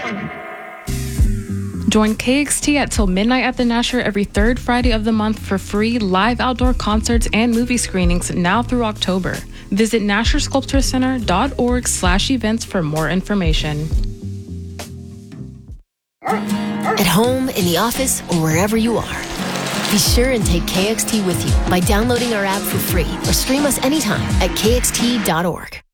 Join KXT at Till Midnight at the Nasher every third Friday of the month for free live outdoor concerts and movie screenings now through October. Visit NasherSculptureCenter.org/events for more information. At home, in the office, or wherever you are, be sure and take KXT with you by downloading our app for free or stream us anytime at KXT.org.